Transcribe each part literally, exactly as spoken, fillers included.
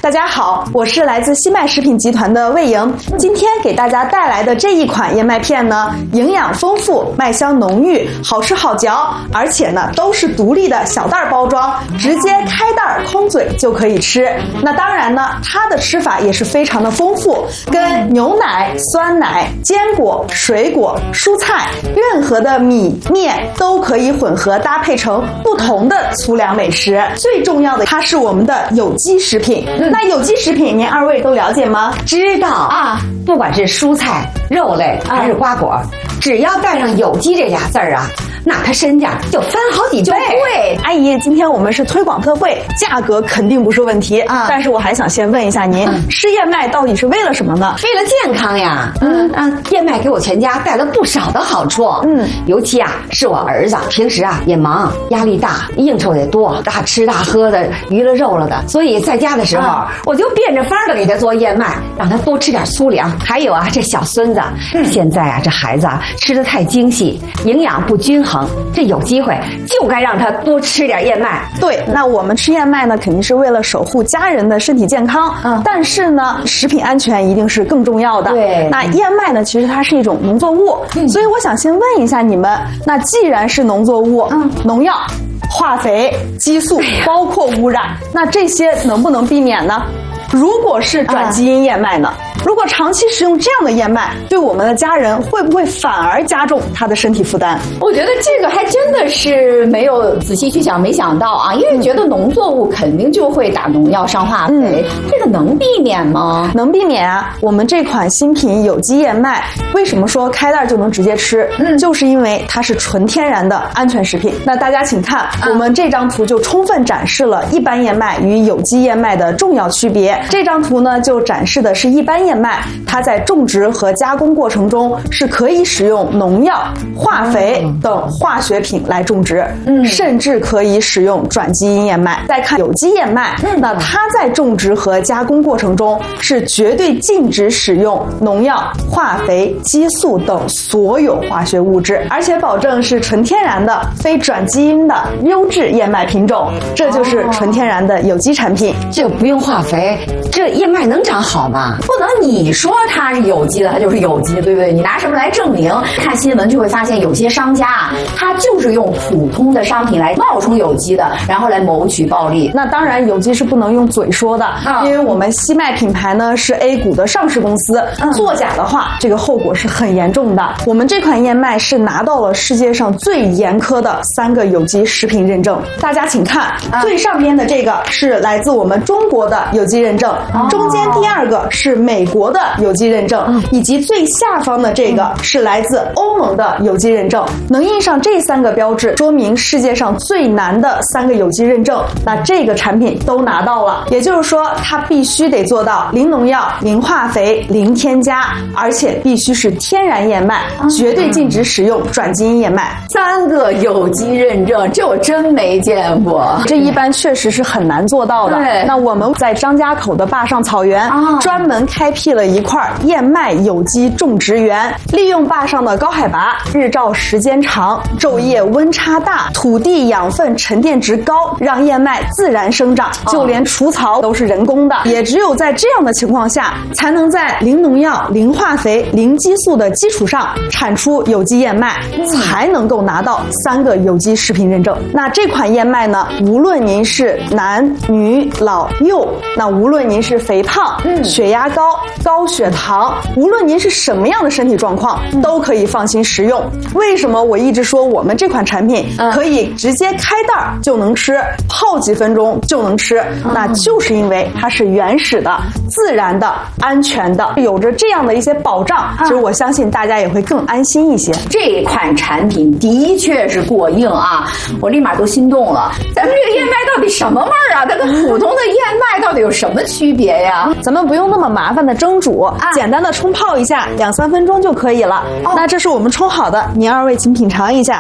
大家好，我是来自西麦食品集团的魏莹，今天给大家带来的这一款燕麦片呢，营养丰富，麦香浓郁，好吃好嚼，而且呢都是独立的小袋包装，直接开袋空嘴就可以吃。那当然呢，它的吃法也是非常的丰富，跟牛奶、酸奶、坚果、水果、蔬菜，任何的米面都可以混合搭配成不同的粗粮美食。最重要的，它是我们的有机食品。嗯、那有机食品您二位都了解吗？ 知道啊，不管是蔬菜、肉类还是瓜果，啊、只要带上有机这俩字儿啊，那它身价就翻好几倍。 对，阿姨，今天我们是推广特惠，价格肯定不是问题啊。但是我还想先问一下您，嗯、吃燕麦到底是为了什么呢？ 为了健康呀。嗯啊，燕麦给我全家带了不少的好处。嗯，尤其啊是我儿子，平时啊也忙，压力大，应酬也多，大吃大喝的，娱了肉了的，所以在家的时候，啊、我就变着法的给他做燕麦，让他多吃点粗粮。还有啊，这小孙子，嗯、现在啊这孩子啊吃得太精细，营养不均衡。这有机会就该让他多吃点燕麦。 对，那我们吃燕麦呢，肯定是为了守护家人的身体健康。嗯，但是呢，食品安全一定是更重要的。 对， 那燕麦呢，其实它是一种农作物，嗯、所以我想先问一下你们，那既然是农作物，嗯，农药、化肥、激素，包括污染，那这些能不能避免呢？如果是转基因燕麦呢？如果长期食用这样的燕麦，对我们的家人会不会反而加重他的身体负担？ 我觉得这个还真的是没有仔细去想，没想到啊，因为觉得农作物肯定就会打农药、上化肥，嗯、这个能避免吗？ 能避免啊！我们这款新品有机燕麦，为什么说开袋就能直接吃？嗯，就是因为它是纯天然的安全食品。那大家请看，嗯、我们这张图就充分展示了一般燕麦与有机燕麦的重要区别。这张图呢，就展示的是一般燕麦，它在种植和加工过程中是可以使用农药、化肥等化学品来种植，嗯、甚至可以使用转基因燕麦。再看有机燕麦，嗯、那它在种植和加工过程中是绝对禁止使用农药、化肥、激素等所有化学物质，而且保证是纯天然的、非转基因的优质燕麦品种，这就是纯天然的有机产品。 这不用化肥，这燕麦能长好吗？ 不能你说它是有机的，它就是有机，对不对？你拿什么来证明？看新闻就会发现，有些商家啊，他就是用普通的商品来冒充有机的，然后来谋取暴利。 那当然，有机是不能用嘴说的，嗯、因为我们西麦品牌呢是 A 股的上市公司，嗯、作假的话，这个后果是很严重的。我们这款燕麦是拿到了世界上最严苛的三个有机食品认证。大家请看，嗯、最上边的这个是来自我们中国的有机认证，哦、中间第二个是美国的有机认证，嗯、以及最下方的这个是来自欧盟的有机认证。能印上这三个标志，说明世界上最难的三个有机认证，那这个产品都拿到了。也就是说，它必须得做到零农药、零化肥、零添加，而且必须是天然燕麦，嗯、绝对禁止使用转基因燕麦。 三个有机认证，这我真没见过。 这一般确实是很难做到的。对，那我们在张家口的坝上草原，哦、专门开辟了一块燕麦有机种植园，利用坝上的高海拔、日照时间长、昼夜温差大、土地养分沉淀值高，让燕麦自然生长，就连除草都是人工的。也只有在这样的情况下，才能在零农药、零化肥、零激素的基础上产出有机燕麦，才能够拿到三个有机食品认证。那这款燕麦呢，无论您是男女老幼，那无论您是肥胖、嗯、血压高、高血糖，无论您是什么样的身体状况，嗯、都可以放心食用。为什么我一直说我们这款产品可以直接开袋就能吃，泡几分钟就能吃？嗯、那就是因为它是原始的、自然的、安全的，有着这样的一些保障。其实我相信大家也会更安心一些。 这款产品的确是过硬啊，我立马都心动了。咱们这个燕麦到底什么味儿啊？它跟普通的燕麦到底有什么区别呀？ 咱们不用那么麻烦的蒸煮，啊、简单的冲泡一下，两三分钟就可以了。哦、那这是我们冲好的，您二位请品尝一下。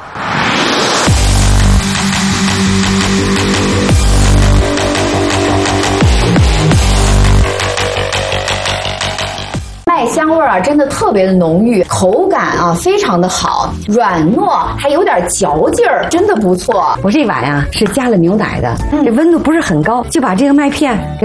麦香味啊，真的特别的浓郁，口感啊非常的好，软糯，还有点嚼劲儿，真的不错。 我这碗呀、啊、是加了牛奶的，嗯、这温度不是很高，就把这个麦片给